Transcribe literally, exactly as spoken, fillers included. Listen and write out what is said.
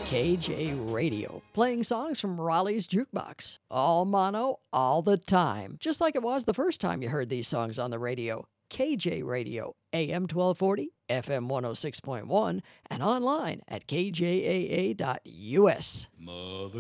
K J Radio, playing songs from Raleigh's Jukebox. All mono, all the time, just like it was the first time you heard these songs on the radio. K J Radio, A M twelve forty, F M one oh six point one, and online at K J A A dot U S. Mother